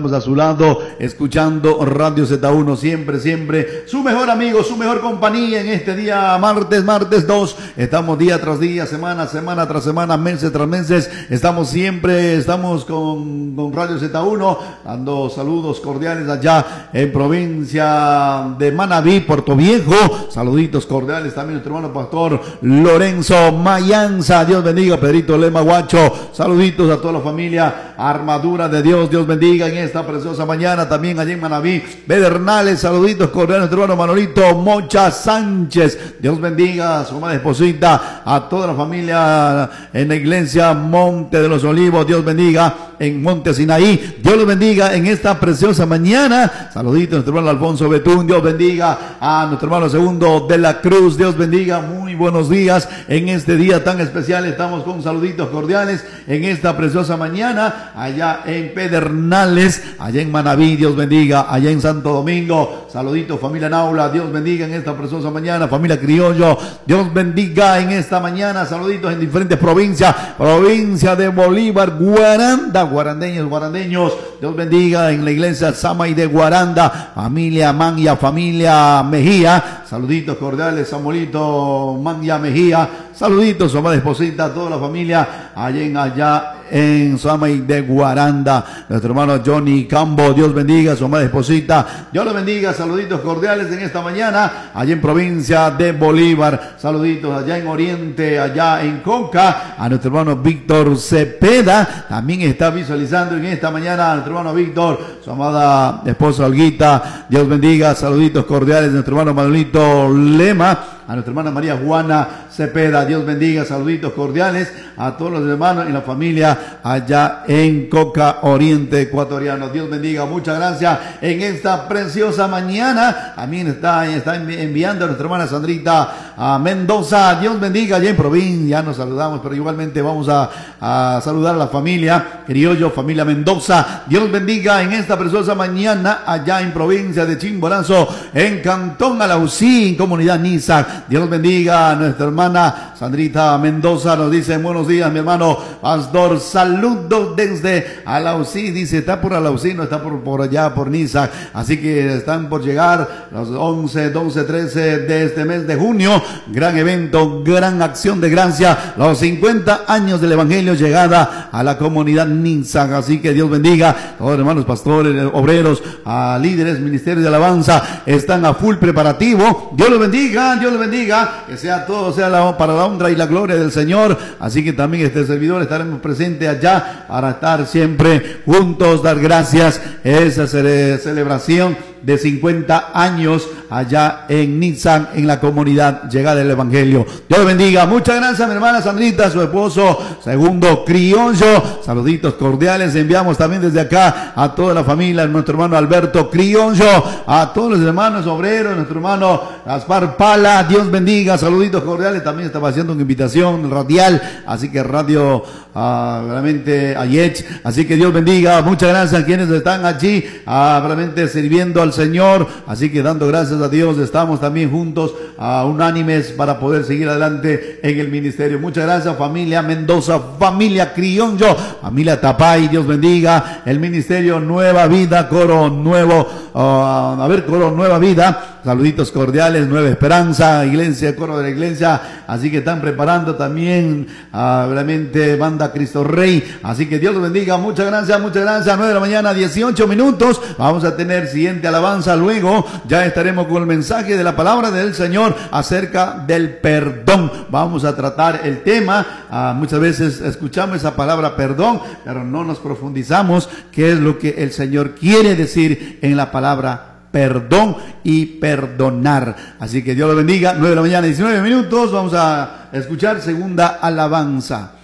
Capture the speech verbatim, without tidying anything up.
estamos a su lado, escuchando Radio Z uno, siempre, siempre, su mejor amigo, su mejor compañía en este día, martes, martes dos, estamos día tras día, semana, semana tras semana, meses tras meses, estamos siempre, estamos con, con Radio Z uno, dando saludos cordiales allá en provincia de Manabí, Puerto Viejo, saluditos cordiales también nuestro hermano pastor Lorenzo Mayanza, Dios bendiga, Pedrito Lema Guacho, saluditos a toda la familia Armadura de Dios, Dios bendiga en esta preciosa mañana, también allí en Manabí, Pedernales, saluditos cordiales a nuestro hermano Manolito Mocha Sánchez, Dios bendiga a su madre esposita, a toda la familia en la iglesia Monte de los Olivos, Dios bendiga en Monte Sinaí, Dios los bendiga en esta preciosa mañana, saluditos a nuestro hermano Alfonso Betún, Dios bendiga a nuestro hermano Segundo de la Cruz, Dios bendiga, muy buenos días en este día tan especial, estamos con saluditos cordiales en esta preciosa mañana, allá en Pedernales, allá en Manabí, Dios bendiga, allá en Santo Domingo, saluditos familia Naula, Dios bendiga en esta preciosa mañana, familia Criollo, Dios bendiga en esta mañana, saluditos en diferentes provincias, provincia de Bolívar, Guaranda, guarandeños, guarandeños, Dios bendiga en la iglesia Samay de Guaranda, familia Manya, familia Mejía, saluditos cordiales, Samuelito Manya Mejía, saluditos, su amada esposita, toda la familia allá en allá en Samay de Guaranda, nuestro hermano Johnny Cambo, Dios bendiga, su amada esposita, Dios lo bendiga, saluditos cordiales en esta mañana, allá en provincia de Bolívar, saluditos allá en Oriente, allá en Conca, a nuestro hermano Víctor Cepeda, también está visualizando en esta mañana a nuestro hermano Víctor, su amada esposa Olguita, Dios bendiga, saluditos cordiales a nuestro hermano Manuelito Lema, a nuestra hermana María Juana Cepeda, Dios bendiga, saluditos cordiales a todos los hermanos y la familia allá en Coca Oriente Ecuatoriano, Dios bendiga, muchas gracias en esta preciosa mañana, también está, está enviando a nuestra hermana Sandrita a Mendoza, Dios bendiga, allá en provincia, ya nos saludamos, pero igualmente vamos a, a saludar a la familia Criollo, familia Mendoza, Dios bendiga en esta preciosa mañana, allá en provincia de Chimborazo, en Cantón Alausí, en comunidad Niza, Dios bendiga a nuestra hermana Sandrita Mendoza, nos dice buenos días mi hermano pastor, saludos desde Alausí, dice está por Alausí, no está por, por allá por Niza, así que están por llegar los once, doce, trece de este mes de junio, gran evento, gran acción de gracia, los cincuenta años del Evangelio, llegada a la comunidad Niza, así que Dios bendiga a todos los hermanos pastores, obreros, a líderes, ministerios de alabanza, están a full preparativo, Dios los bendiga, Dios los bendiga, que sea todo, sea la, para la honra y la gloria del Señor, así que también este servidor estaremos presentes allá para estar siempre juntos, dar gracias a esa cele, celebración de cincuenta años allá en Niza, en la comunidad llegada del Evangelio. Dios le bendiga, muchas gracias mi hermana Sandrita, su esposo Segundo Criollo, saluditos cordiales, enviamos también desde acá a toda la familia, nuestro hermano Alberto Criollo, a todos los hermanos obreros, nuestro hermano Gaspar Pala, Dios bendiga, saluditos cordiales, también estaba haciendo una invitación radial, así que radio uh, realmente Ayech, así que Dios bendiga, muchas gracias a quienes están allí uh, realmente sirviendo al Señor, así que dando gracias a Dios, estamos también juntos, uh, unánimes para poder seguir adelante en el ministerio. Muchas gracias familia Mendoza, familia Criollo, familia Tapay, Dios bendiga, el ministerio Nueva Vida, coro nuevo, uh, a ver, coro Nueva Vida, saluditos cordiales, Nueva Esperanza, iglesia, coro de la iglesia, así que están preparando también uh, realmente banda Cristo Rey, así que Dios los bendiga, muchas gracias, muchas gracias, nueve de la mañana, dieciocho minutos, vamos a tener siguiente alabanza, luego ya estaremos con el mensaje de la palabra del Señor acerca del perdón, vamos a tratar el tema, uh, muchas veces escuchamos esa palabra perdón, pero no nos profundizamos qué es lo que el Señor quiere decir en la palabra perdón y perdonar. Así que Dios lo bendiga. nueve de la mañana, diecinueve minutos. Vamos a escuchar segunda alabanza.